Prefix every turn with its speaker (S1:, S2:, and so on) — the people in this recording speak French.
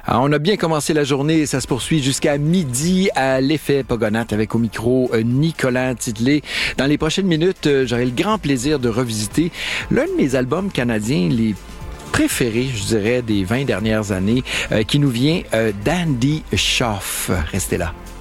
S1: Alors, on a bien commencé la journée et ça se poursuit jusqu'à midi à l'Effet Pogonath avec au micro Nicolas Titley. Dans les prochaines minutes, j'aurai le grand plaisir de revisiter l'un de mes albums canadiens les préférés, je dirais, des 20 dernières années, qui nous vient d'Andy Shauf. Restez là.